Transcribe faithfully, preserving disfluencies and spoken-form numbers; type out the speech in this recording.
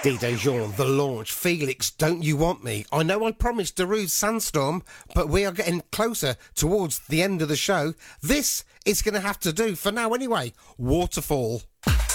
Dido Jean, The Launch, Felix, Don't You Want Me? I know I promised Darude Sandstorm, but we are getting closer towards the end of the show. This is going to have to do for now anyway. Waterfall.